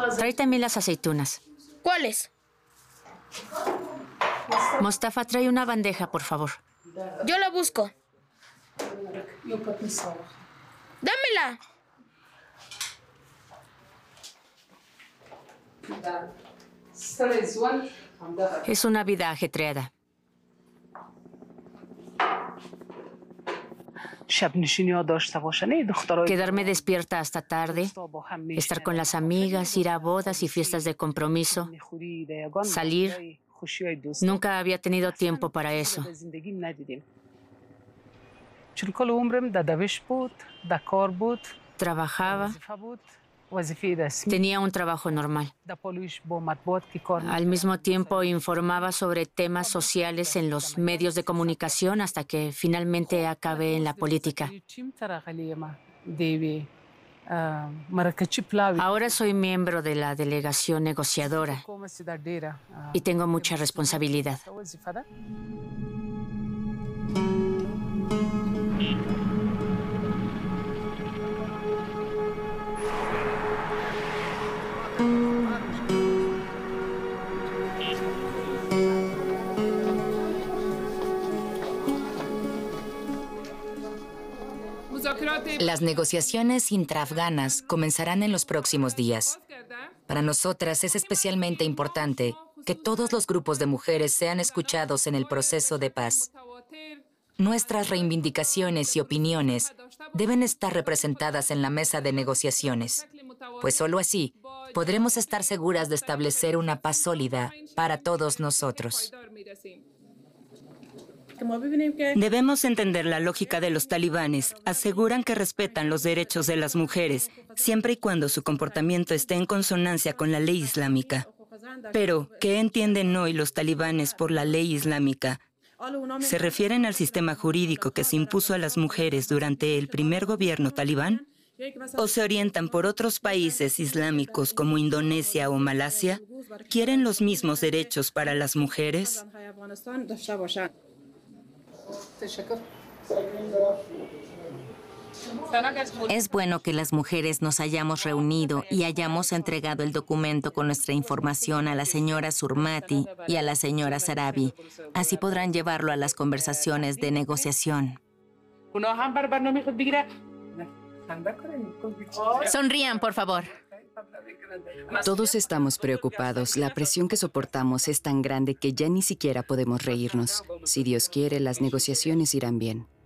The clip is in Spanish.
Trae también las aceitunas. ¿Cuáles? Mostafa, trae una bandeja, por favor. Yo la busco. ¡Dámela! Es una vida ajetreada. Quedarme despierta hasta tarde, estar con las amigas, ir a bodas y fiestas de compromiso, salir. Nunca había tenido tiempo para eso. Trabajaba. Tenía un trabajo normal. Al mismo tiempo informaba sobre temas sociales en los medios de comunicación hasta que finalmente acabé en la política. Ahora soy miembro de la delegación negociadora y tengo mucha responsabilidad. Las negociaciones intraafganas comenzarán en los próximos días. Para nosotras es especialmente importante que todos los grupos de mujeres sean escuchados en el proceso de paz. Nuestras reivindicaciones y opiniones deben estar representadas en la mesa de negociaciones, pues solo así podremos estar seguras de establecer una paz sólida para todos nosotros. Debemos entender la lógica de los talibanes. Aseguran que respetan los derechos de las mujeres, siempre y cuando su comportamiento esté en consonancia con la ley islámica. Pero, ¿qué entienden hoy los talibanes por la ley islámica? ¿Se refieren al sistema jurídico que se impuso a las mujeres durante el primer gobierno talibán? ¿O se orientan por otros países islámicos como Indonesia o Malasia? ¿Quieren los mismos derechos para las mujeres? Es bueno que las mujeres nos hayamos reunido y hayamos entregado el documento con nuestra información a la señora Surmati y a la señora Sarabi. Así podrán llevarlo a las conversaciones de negociación. Sonrían, por favor. Todos estamos preocupados. La presión que soportamos es tan grande que ya ni siquiera podemos reírnos. Si Dios quiere, las negociaciones irán bien.